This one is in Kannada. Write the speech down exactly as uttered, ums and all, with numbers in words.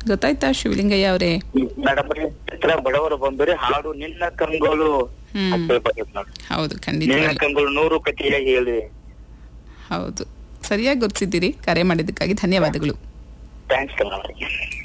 ಗೊತ್ತಾಯ್ತಾ ಶಿವಲಿಂಗಯ್ಯ ಅವರೇ? ಮೇಡಮ್ ಚಿತ್ರ ಬಡವರು ಬಂದರೆ ಹಾಡು ನಿನ್ನ ಕಂಗೋಲು ಹ್ಮ್ ಅಂತ ಬರ್ತೈತೆ ನೋಡಿ. ಹೌದು, ನಿನ್ನ ಖಂಡಿತವಾಗಿ. ಕಂಗೋಲು ನೂರು ಕಥೆಯ ಹೇಳಿ. ಹೌದು, ಸರಿಯಾಗಿ ಗುರುತಿಸಿದ್ದೀರಿ. ಕರೆ ಮಾಡಿದ್ದಕ್ಕಾಗಿ ಧನ್ಯವಾದಗಳು. Thanks madam.